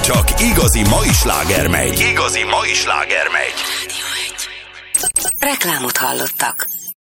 Csak igazi mai sláger megy. Igazi mai sláger megy. Reklámot hallottak.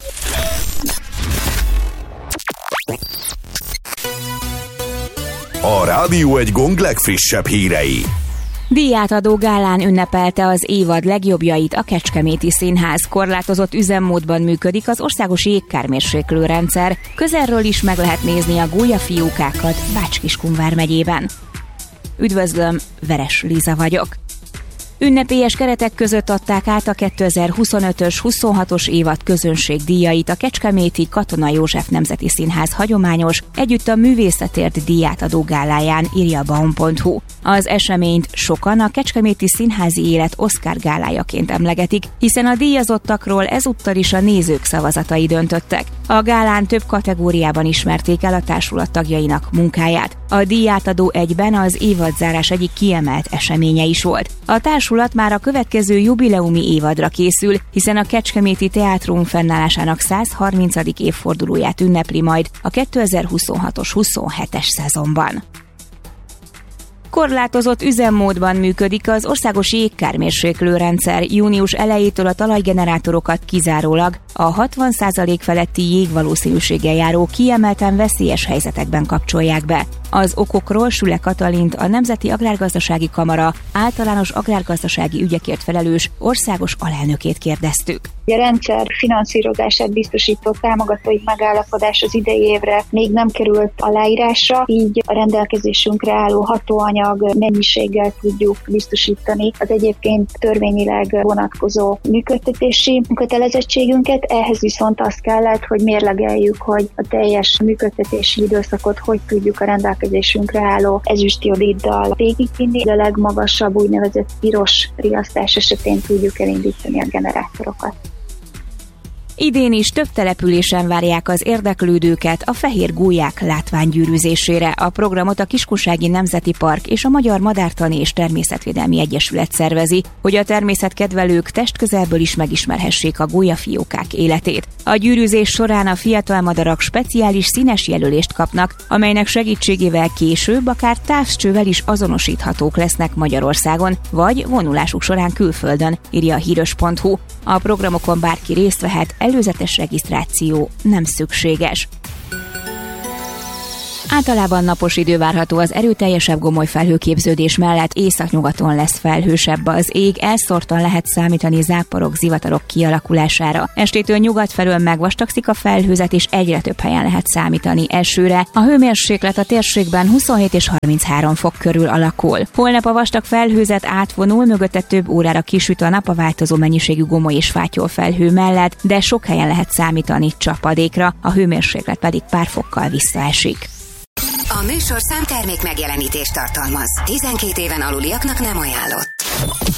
A Rádió egy Gong legfrissebb hírei. Díjátadó gálán ünnepelte az évad legjobbjait a Kecskeméti Színház. Korlátozott üzemmódban működik az országos jégkármérséklőrendszer. Közelről is meg lehet nézni a gólyafiókákat Bács-Kiskun vármegyében. Üdvözlöm, Veres Liza vagyok. Ünnepélyes keretek között adták át a 2025-ös 26-os évad közönségdíjait a Kecskeméti Katona József Nemzeti Színház hagyományos, együtt a művészetért díjátadó gáláján, írja a baum.hu. Az eseményt sokan a Kecskeméti Színházi Élet Oscar gálájaként emlegetik, hiszen a díjazottakról ezúttal is a nézők szavazatai döntöttek. A gálán több kategóriában ismerték el a társulat tagjainak munkáját. A díjátadó egyben az évadzárás egyik kiemelt eseménye is volt. A társulat már a következő jubileumi évadra készül, hiszen a Kecskeméti Teátrum fennállásának 130. évfordulóját ünnepli majd a 2026-os 27-es szezonban. Korlátozott üzemmódban működik az országos jégkármérséklőrendszer. Június elejétől a talajgenerátorokat kizárólag a 60% feletti jégvalószínűséggel járó kiemelten veszélyes helyzetekben kapcsolják be. Az okokról Süle Katalint, a Nemzeti Agrárgazdasági Kamara általános agrárgazdasági ügyekért felelős országos alelnökét kérdeztük. A rendszer finanszírozását biztosító támogatói megállapodás az idei évre még nem került aláírásra, így a rendelkezésünkre álló hatóanyag mennyiséggel tudjuk biztosítani az egyébként törvényileg vonatkozó működtetési kötelezettségünket. Ehhez viszont azt kellett, hogy mérlegeljük, hogy a teljes működtetési időszakot hogy tudjuk a rendelkezésünkre álló ezüstjodiddal végigvinni. A legmagasabb úgynevezett piros riasztás esetén tudjuk elindítani a generátorokat. Idén is több településen várják az érdeklődőket a fehér gólyák látványgyűrűzésére. A programot a Kiskunsági Nemzeti Park és a Magyar Madártani és Természetvédelmi Egyesület szervezi, hogy a természetkedvelők testközelből is megismerhessék a gólyafiókák életét. A gyűrűzés során a fiatal madarak speciális színes jelölést kapnak, amelynek segítségével később akár távcsővel is azonosíthatók lesznek Magyarországon, vagy vonulásuk során külföldön, írja a híros.hu. A programokon bárki részt vehet, előzetes regisztráció nem szükséges. Általában napos idő várható, az erőteljesebb gomoly felhőképződés mellett északnyugaton lesz felhősebb az ég, elszórtan lehet számítani záporok, zivatarok kialakulására. Estétől nyugat felől megvastagszik a felhőzet, és egyre több helyen lehet számítani esőre. A hőmérséklet a térségben 27 és 33 fok körül alakul. Holnap a vastag felhőzet átvonul, mögötte több órára kisüt a nap a változó mennyiségű gomoly és fátyol felhő mellett, de sok helyen lehet számítani csapadékra, a hőmérséklet pedig pár fokkal visszaesik. A műsorszám termék megjelenítést tartalmaz. 12 éven aluliaknak nem ajánlott.